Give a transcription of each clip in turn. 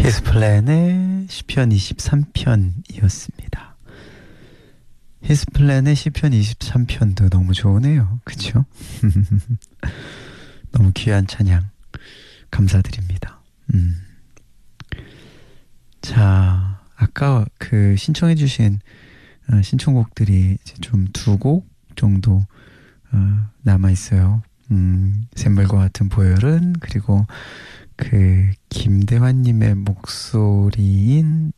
히스플랜의 시편 23편이었습니다. 히스플랜의 시편 23편도 너무 좋으네요. 그쵸? 너무 귀한 찬양 감사드립니다. 자, 아까 그 신청해주신 신청곡들이 이제 좀 2곡 정도 남아있어요. 샘물과 같은 보혈은, 그리고 그 김대환님의 목소리로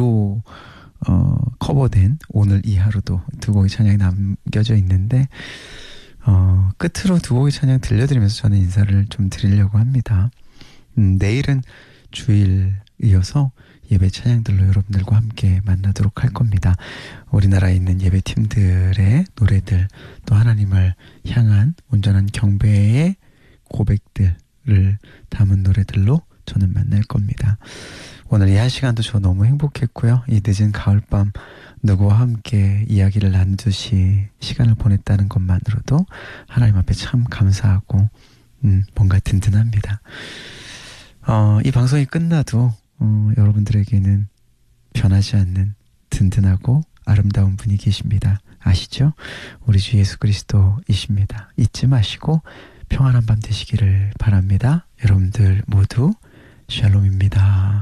커버된 오늘 이 하루도 2곡의 찬양이 남겨져 있는데, 끝으로 2곡의 찬양 들려드리면서 저는 인사를 좀 드리려고 합니다. 내일은 주일이어서 예배 찬양들로 여러분들과 함께 만나도록 할 겁니다. 우리나라에 있는 예배팀들의 노래들, 또 하나님을 향한 온전한 경배의 고백들을 담은 노래들로 저는 만날 겁니다. 오늘 이 한 시간도 저 너무 행복했고요. 이 늦은 가을밤 누구와 함께 이야기를 나누듯이 시간을 보냈다는 것만으로도 하나님 앞에 참 감사하고 뭔가 든든합니다. 이 방송이 끝나도 여러분들에게는 변하지 않는 든든하고 아름다운 분이 계십니다. 아시죠? 우리 주 예수 그리스도이십니다. 잊지 마시고 평안한 밤 되시기를 바랍니다. 여러분들 모두 샬롬입니다.